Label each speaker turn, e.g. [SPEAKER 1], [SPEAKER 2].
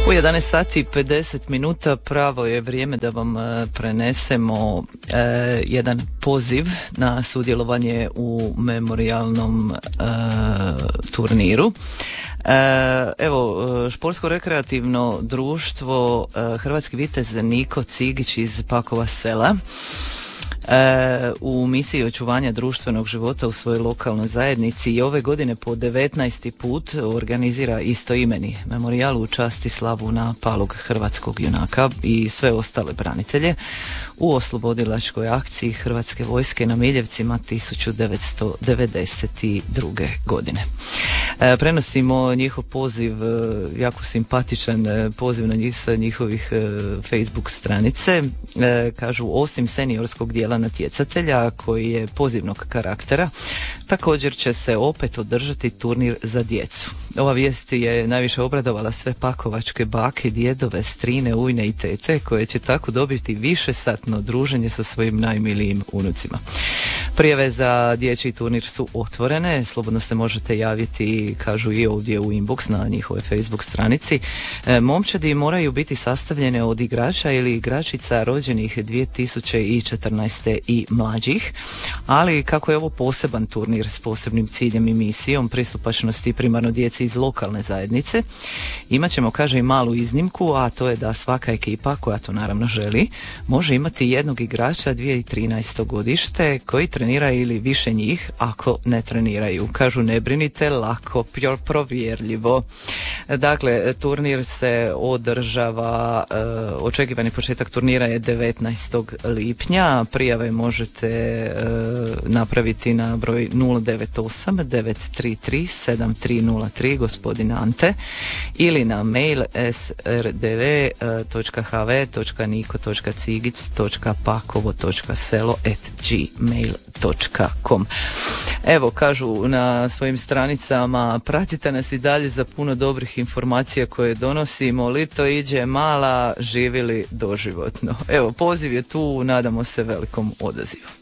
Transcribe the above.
[SPEAKER 1] U 11 sati i 50 minuta pravo je vrijeme da vam prenesemo jedan poziv na sudjelovanje u memorijalnom turniru. Evo, športsko-rekreativno društvo Hrvatski vitez Niko Cigić iz Pakova Sela u misiji očuvanja društvenog života u svojoj lokalnoj zajednici i ove godine po 19. put organizira istoimeni memorijal u čast i slavu na palog hrvatskog junaka i sve ostale branitelje u oslobodilačkoj akciji Hrvatske vojske na Miljevcima 1992. godine. Prenosimo njihov poziv, jako simpatičan poziv na njihovih Facebook stranice. Kažu, osim seniorskog dijela natjecatelja koji je pozivnog karaktera, također će se opet održati turnir za djecu. Ova vijest je najviše obradovala sve pakovačke bake, djedove, strine, ujne i tete koje će tako dobiti višesatno druženje sa svojim najmilijim unucima. Prijave za dječji turnir su otvorene, slobodno se možete javiti, kažu i ovdje u inbox na njihovoj Facebook stranici. Momčadi moraju biti sastavljene od igrača ili igračica rođenih 2014. i mlađih, ali kako je ovo poseban turnir s posebnim ciljem i misijom pristupačnosti primarno djeci iz lokalne zajednice, imat ćemo, kaže, i malu iznimku, a to je da svaka ekipa, koja to naravno želi, može imati jednog igrača 2013. godište koji trenira ili više njih ako ne treniraju. Kažu, ne brinite, lako, provjerljivo. Dakle, turnir se održava, očekivani početak turnira je 19. lipnja. Prijave možete napraviti na broj 098 933 7303 gospodin Ante ili na mail srdv.cigic.pakovo.selo@gmail.com. Evo, kažu na svojim stranicama, pratite nas i dalje za puno dobrih informacija koje donosimo. Lito iđe mala, živjeli doživotno. Evo, poziv je tu, nadamo se velikom odazivu.